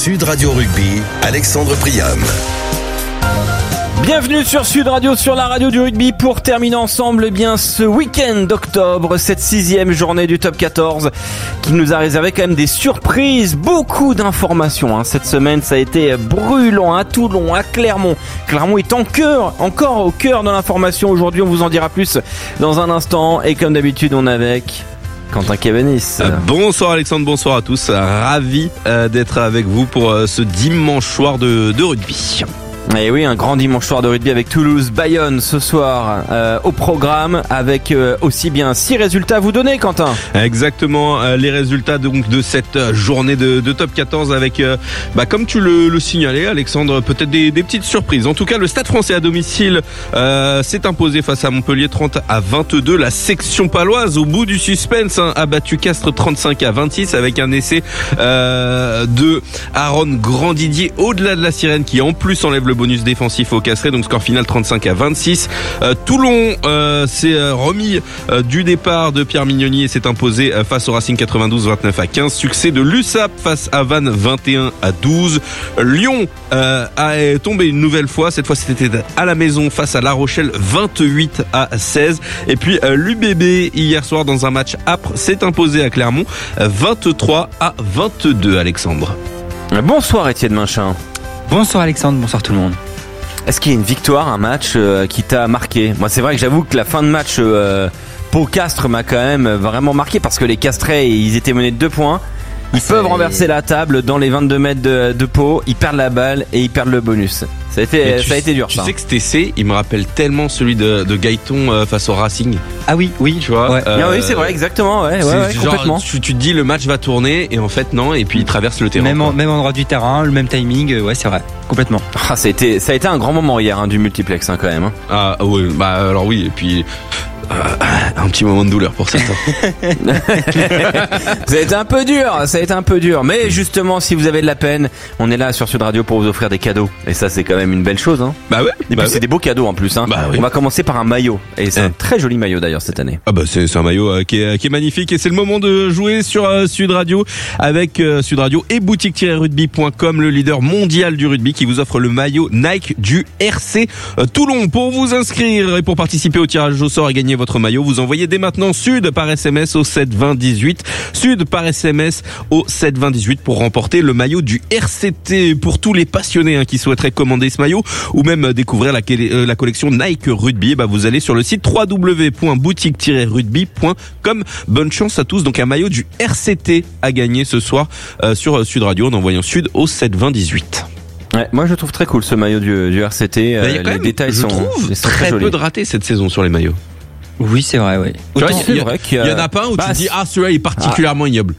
Sud Radio Rugby, Alexandre Priam. Bienvenue sur Sud Radio, sur la radio du rugby, pour terminer ensemble ce week-end d'octobre, cette 6e journée du top 14 qui nous a réservé quand même des surprises, beaucoup d'informations. Cette semaine, ça a été brûlant à Toulon, à Clermont. Clermont est encore au cœur de l'information aujourd'hui, on vous en dira plus dans un instant. Et comme d'habitude, on est avec Quentin Cavanis. Bonsoir Alexandre, bonsoir à tous. Ravi d'être avec vous pour ce dimanche soir de rugby. Et oui, un grand dimanche soir de rugby avec Toulouse-Bayonne ce soir au programme, avec aussi bien 6 résultats à vous donner, Quentin. Exactement, les résultats donc de cette journée de top 14 avec, comme tu le signalais Alexandre, peut-être des petites surprises. En tout cas, le Stade Français à domicile s'est imposé face à Montpellier 30-22. La section paloise, au bout du suspense, a battu Castres 35-26 avec un essai de Aaron Grandidier au-delà de la sirène, qui en plus enlève le bonus défensif au Castres, donc score final 35-26. Toulon s'est remis du départ de Pierre Mignoni et s'est imposé face au Racing 92 29-15. Succès de l'USAP face à Vannes 21-12. Lyon a tombé une nouvelle fois, cette fois c'était à la maison face à La Rochelle 28-16. Et puis l'UBB hier soir dans un match âpre s'est imposé à Clermont 23-22. Alexandre. Bonsoir Étienne Minchin. Bonsoir Alexandre, bonsoir tout le monde. Est-ce qu'il y a une victoire, un match qui t'a marqué ? Moi, c'est vrai que j'avoue que la fin de match Pau-Castres m'a quand même vraiment marqué, parce que les Castrais, ils étaient menés de 2 points. Ils peuvent renverser la table dans les 22 mètres de Pau, ils perdent la balle et ils perdent le bonus. Ça a été dur. Tu sais que cet essai, il me rappelle tellement celui de Gaëton face au Racing. Ah oui, tu vois. Ouais. Oui, c'est vrai, exactement. Ouais, complètement. Tu te dis le match va tourner et en fait non, et puis il traverse le terrain. Même endroit du terrain, le même timing, ouais, c'est vrai, complètement. Ça a été un grand moment hier du multiplex quand même. Ah ouais, alors oui, et puis un petit moment de douleur pour certains. Ça a été un peu dur, mais justement, si vous avez de la peine, on est là sur Sud Radio pour vous offrir des cadeaux, et ça c'est quand même une belle chose. Bah ouais. Et puis c'est des beaux cadeaux en plus. Oui. On va commencer par un maillot, et c'est un très joli maillot d'ailleurs cette année. C'est un maillot qui est magnifique, et c'est le moment de jouer sur Sud Radio avec Sud Radio et boutique-rugby.com, le leader mondial du rugby, qui vous offre le maillot Nike du RC Toulon. Pour vous inscrire et pour participer au tirage au sort et gagner votre maillot, vous envoyez dès maintenant Sud par SMS au 7 20 18. Sud par SMS au 7 20 18 pour remporter le maillot du RCT. Pour tous les passionnés qui souhaiteraient commander ce maillot ou même découvrir la collection Nike Rugby, vous allez sur le site www.boutique-rugby.com. Bonne chance à tous. Donc un maillot du RCT à gagner ce soir sur Sud Radio en envoyant Sud au 7 20 18. Ouais, moi je trouve très cool ce maillot du RCT. Les détails sont très peu de ratés cette saison sur les maillots. Oui, c'est vrai, oui. Il y en a pas un où tu te dis celui-là est particulièrement ignoble.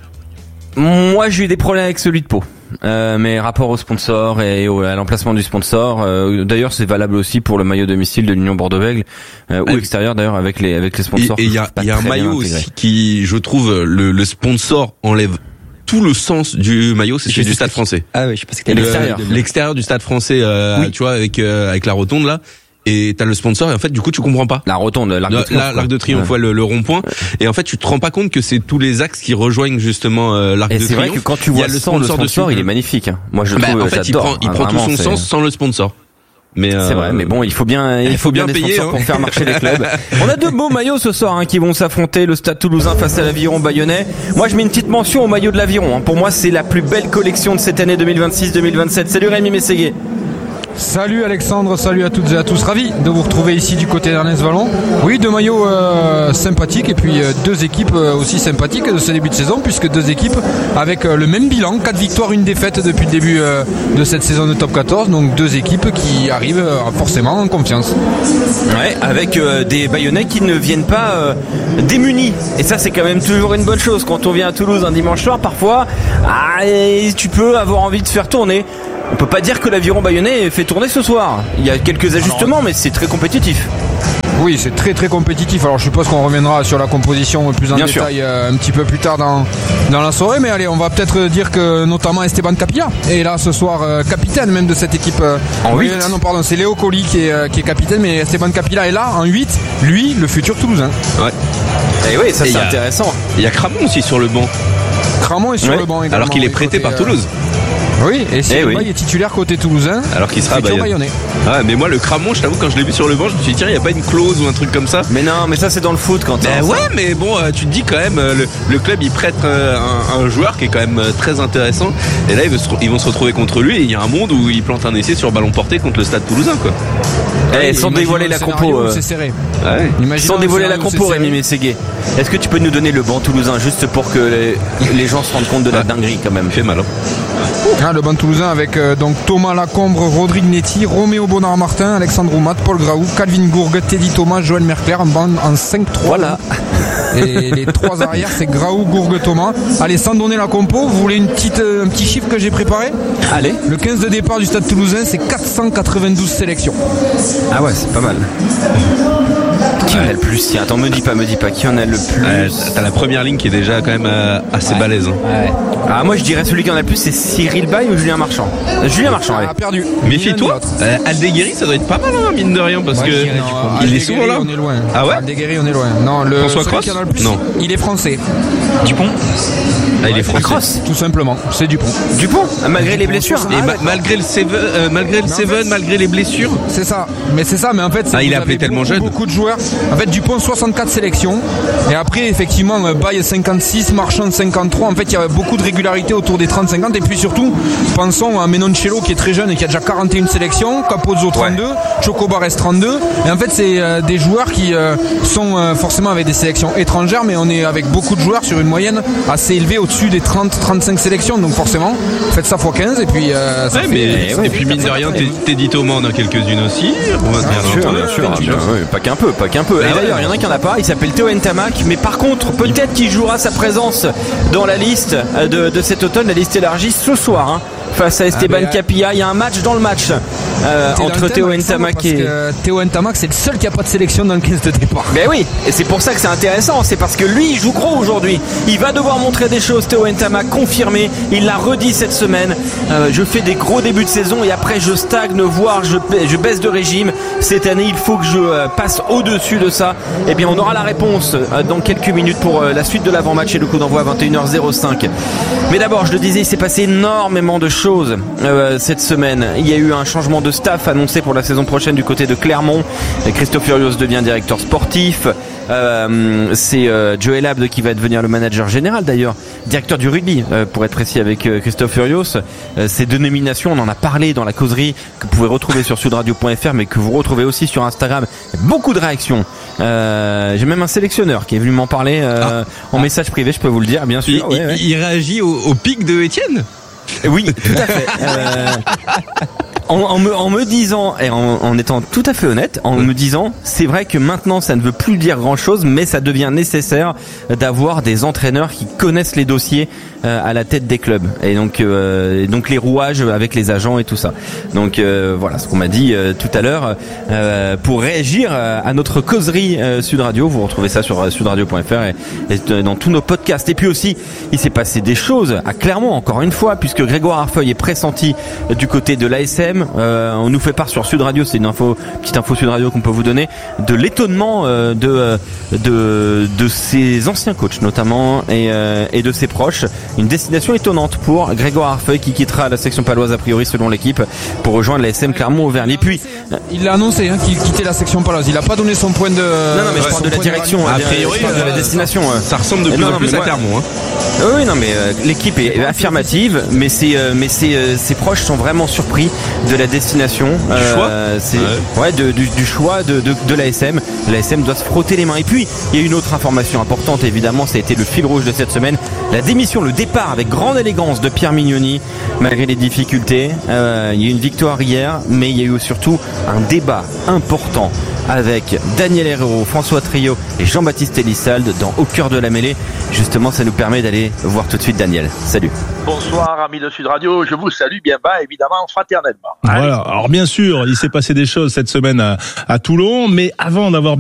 Moi j'ai eu des problèmes avec celui de Pau. Mais rapport au sponsor et à l'emplacement du sponsor, d'ailleurs c'est valable aussi pour le maillot domicile de l'Union Bordeaux-Bègles ou extérieur d'ailleurs avec les sponsors. Et il y a un maillot aussi qui, je trouve, le sponsor enlève tout le sens du maillot, c'est celui du Stade Français. Ah oui, je pense que c'était l'extérieur du Stade Français, oui. Tu vois, avec la rotonde là. Et t'as le sponsor et en fait du coup tu comprends pas. La rotonde, l'arc de triomphe, le rond-point. Et en fait tu te rends pas compte que c'est tous les axes qui rejoignent justement l'arc de triomphe. Et c'est vrai que quand tu vois le sponsor il est magnifique. Moi je trouve, en fait il prend tout son sens sans le sponsor. Mais c'est vrai, mais bon, il faut bien des payer sponsors pour faire marcher les clubs. On a 2 beaux maillots ce soir qui vont s'affronter, le Stade Toulousain face à l'Aviron Bayonnais. Moi, je mets une petite mention au maillot de l'Aviron. Pour moi, c'est la plus belle collection de cette année 2026-2027. Salut Rémi Mességuet. Salut Alexandre, salut à toutes et à tous, ravi de vous retrouver ici du côté d'Ernest Vallon. Oui, 2 maillots sympathiques et puis 2 équipes aussi sympathiques de ce début de saison, puisque 2 équipes avec le même bilan, 4 victoires, 1 défaite depuis le début de cette saison de top 14, donc 2 équipes qui arrivent forcément en confiance. Ouais, avec des Bayonnais qui ne viennent pas démunis, et ça c'est quand même toujours une bonne chose quand on vient à Toulouse un dimanche soir. Parfois tu peux avoir envie de faire tourner. On peut pas dire que l'Aviron Bayonnais fait tourner ce soir. Il y a quelques ajustements, mais c'est très compétitif. Oui, c'est très très compétitif. Alors je suppose qu'on reviendra sur la composition plus en détail un petit peu plus tard dans la soirée. Mais allez, on va peut-être dire que notamment Esteban Capilla est là ce soir, capitaine même de cette équipe. En 8. Non, pardon, c'est Léo Colli qui est capitaine, mais Esteban Capilla est là en 8. Lui, le futur Toulousain. Ouais. Et oui, ça c'est intéressant. Il y a Cramon aussi sur le banc. Cramon est sur le banc également. Alors qu'il est prêté par Toulouse. Oui, et Cyril Bay est titulaire côté toulousain. Alors qu'il sera bayonnais. Ah, mais moi, le Cramont, je t'avoue, quand je l'ai vu sur le banc, je me suis dit, tiens, il n'y a pas une clause ou un truc comme ça. Mais non, mais ça, c'est dans le foot quand ouais, mais bon, tu te dis quand même, le club, il prête un joueur qui est quand même très intéressant. Et là, ils vont se retrouver contre lui. Et il y a un monde où il plante un essai sur ballon porté contre le Stade Toulousain, quoi. Sans dévoiler la compo. C'est serré. Sans dévoiler la compo, Rémi Mességué. Est-ce que tu peux nous donner le banc toulousain juste pour que les gens se rendent compte de la dinguerie quand même? Fait mal. Le banc toulousain avec donc Thomas Lacombre, Rodrigue Netti, Roméo Bonnard-Martin, Alexandre Oumat, Paul Graou, Calvin Gourgue, Teddy Thomas, Joël Merclair, un banc en 5-3. Voilà. Et les trois arrières, c'est Graou, Gourgue, Thomas. Allez, sans donner la compo, vous voulez un petit chiffre que j'ai préparé? Allez. Le 15 de départ du Stade Toulousain, c'est 492 sélections. Ah ouais, c'est pas mal. Qui en a le plus? Tiens, attends, me dis pas qui en a le plus. T'as la première ligne qui est déjà quand même assez balèze. Ah, moi je dirais celui qui en a le plus, c'est Cyril Bay ou Julien Marchand? Julien Marchand, a perdu. Méfie-toi. Aldeguerri, ça doit être pas mal, mine de rien, parce que il est souvent là. On est loin. Ah ouais? Aldeguerri, on est loin. Non, François Cross? Non. Il est français. Dupont? Il est français. Cross. Tout simplement, c'est Dupont. Malgré les blessures. Et malgré le Seven, malgré les blessures. C'est ça. Mais en fait, il est appelé tellement jeune. Beaucoup de joueurs. En fait, Dupont 64 sélections. Et après, effectivement, Bay 56, Marchand 53. En fait, il y a beaucoup de régularité autour des 30-50. Et puis surtout, pensons à Menoncello qui est très jeune et qui a déjà 41 sélections, Capozzo 32, Chocobares 32. Et en fait, c'est des joueurs qui sont forcément avec des sélections étrangères, mais on est avec beaucoup de joueurs sur une moyenne assez élevée au-dessus des 30-35 sélections. Donc forcément, faites ça x 15 et puis ça fait... Et puis mine de rien, Teddy Thomas en a quelques-unes aussi. Bien sûr. Pas qu'un peu. Et d'ailleurs, il y en a qui en a pas, il s'appelle Théo Ntamak, mais par contre, peut-être qu'il jouera sa présence dans la liste de cet automne, la liste élargie ce soir, face à Esteban Capilla. Il y a un match dans le match entre Théo Ntamak et... Théo Ntamak, c'est le seul qui a pas de sélection dans le 15 de départ. Ben oui, et c'est pour ça que c'est intéressant, c'est parce que lui, il joue gros aujourd'hui. Il va devoir montrer des choses, Théo Ntamak, confirmé. Il l'a redit cette semaine. Je fais des gros débuts de saison et après je stagne, voire je baisse de régime. Cette année, il faut que je passe au-dessus de ça. Eh bien, on aura la réponse dans quelques minutes pour la suite de l'avant-match et le coup d'envoi à 21h05. Mais d'abord, je le disais, il s'est passé énormément de choses cette semaine. Il y a eu un changement de staff annoncé pour la saison prochaine du côté de Clermont. Christophe Furios devient directeur sportif. C'est Joël Abde qui va devenir le manager général, d'ailleurs directeur du rugby pour être précis, avec Christophe Furios. Ces deux nominations, on en a parlé dans la causerie que vous pouvez retrouver sur sudradio.fr, mais que vous retrouvez aussi sur Instagram. Beaucoup de réactions. J'ai même un sélectionneur qui est venu m'en parler en message privé, je peux vous le dire, bien sûr. Il réagit au pic de Étienne? Oui, tout à fait. En me disant, et en étant tout à fait honnête, en me disant, c'est vrai que maintenant ça ne veut plus dire grand chose, mais ça devient nécessaire d'avoir des entraîneurs qui connaissent les dossiers à la tête des clubs, et donc les rouages avec les agents et tout ça. Donc voilà ce qu'on m'a dit tout à l'heure. Pour réagir à notre causerie Sud Radio, vous retrouvez ça sur sudradio.fr et dans tous nos podcasts. Et puis aussi, il s'est passé des choses à Clermont, encore une fois, puisque Grégoire Arfeuil est pressenti du côté de l'ASM. On nous fait part sur Sud Radio, c'est une petite info Sud Radio qu'on peut vous donner, de l'étonnement de ses anciens coachs notamment et de ses proches. Une destination étonnante pour Grégoire Arfeuil qui quittera la section paloise a priori selon l'équipe pour rejoindre la SM Clermont-Auvergne. Et puis il l'a annoncé qu'il quittait la section paloise. Il a pas donné son point de... Non mais je parle de la direction, a priori de la destination. Ça ressemble de plus en plus à Clermont. Oui, non mais l'équipe est affirmative, mais ses proches sont vraiment surpris de la destination. Du choix de l'ASM. L'ASM doit se frotter les mains. Et puis il y a une autre information importante, évidemment, ça a été le fil rouge de cette semaine, la démission, le départ avec grande élégance de Pierre Mignoni malgré les difficultés. Il y a eu une victoire hier, mais il y a eu surtout un débat important avec Daniel Herrero, François Trio et Jean-Baptiste Elissalde dans Au cœur de la mêlée. Justement, ça nous permet d'aller voir tout de suite Daniel. Salut. Bonsoir amis de Sud Radio, je vous salue bien bas, évidemment fraternellement. Voilà, alors bien sûr, il s'est passé des choses cette semaine à Toulon, mais avant d'avoir